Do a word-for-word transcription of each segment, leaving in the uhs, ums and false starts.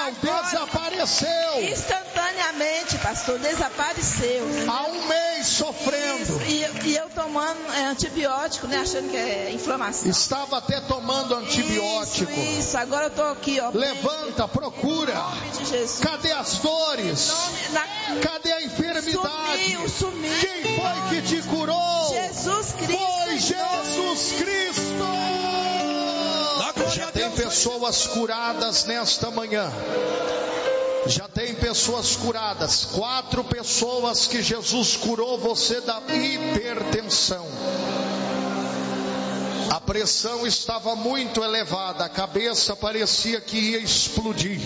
Agora, desapareceu. Instantaneamente, pastor, desapareceu. Há um mês sofrendo. Isso, e, e eu tomando é, antibiótico, né? Achando que é inflamação. Estava até tomando antibiótico. Isso, isso. Agora eu tô aqui, ó. Levanta, procura. Em nome de Jesus. Cadê as dores? Nome, na... Cadê a enfermidade? Sumiu, sumiu. Quem foi que te curou? Jesus Cristo. Foi Jesus Cristo. Já tem pessoas curadas nesta manhã. Já tem pessoas curadas. Quatro pessoas que Jesus curou você da hipertensão. A pressão estava muito elevada. A cabeça parecia que ia explodir.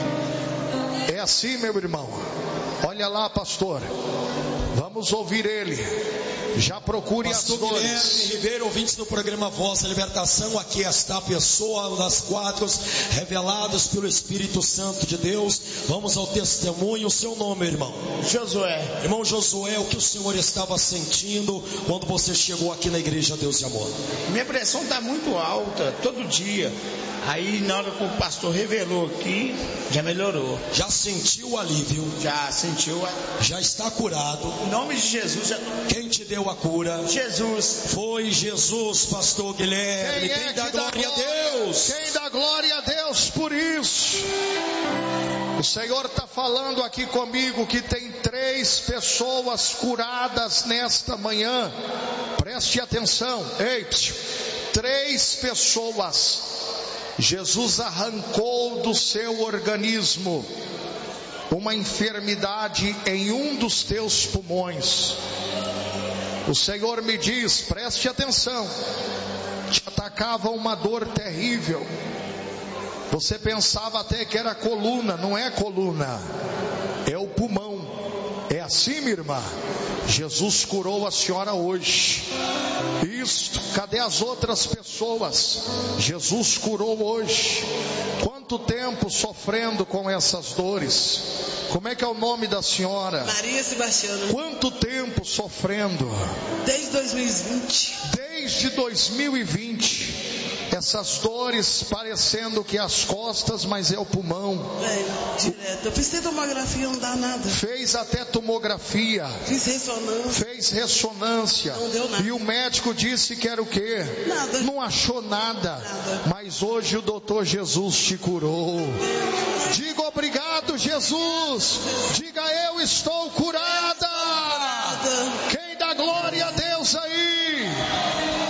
É assim, meu irmão. Olha lá, pastor. Vamos ouvir ele. Já procure Pastor as dores. Guilherme Ribeiro, ouvintes do programa Voz da Libertação. Aqui está a pessoa das quatro reveladas pelo Espírito Santo de Deus. Vamos ao testemunho. O seu nome, irmão? Josué. Irmão Josué, o que o senhor estava sentindo quando você chegou aqui na igreja Deus e Amor? Minha pressão está muito alta, todo dia. Aí na hora que o pastor revelou aqui, já melhorou. Já sentiu o alívio? Já sentiu. A... Já está curado? Em nome de Jesus. Já... Quem te deu a cura? Jesus. Foi Jesus, pastor Guilherme. Quem, é Quem dá que glória dá a Deus? Quem dá glória a Deus por isso? O Senhor está falando aqui comigo que tem três pessoas curadas nesta manhã. Preste atenção. Ei, psiu. Três pessoas. Jesus arrancou do seu organismo uma enfermidade em um dos teus pulmões. O Senhor me diz, preste atenção, te atacava uma dor terrível. Você pensava até que era coluna, não é coluna, é o pulmão. É assim, minha irmã. Jesus curou a senhora hoje. Isto, cadê as outras pessoas? Jesus curou hoje. Quanto tempo sofrendo com essas dores? Como é que é o nome da senhora? Maria Sebastiana. Quanto tempo sofrendo? Desde dois mil e vinte. Desde dois mil e vinte. Essas dores parecendo que é as costas, mas é o pulmão. É, direto. Eu fiz tomografia, não dá nada. Fez até tomografia. Fiz ressonância. Fez ressonância. Não deu nada. E o médico disse que era o quê? Nada. Não achou nada. Nada. Mas hoje o doutor Jesus te curou. Diga obrigado, Jesus. Diga eu estou curada. Nada. Quem dá glória a Deus aí?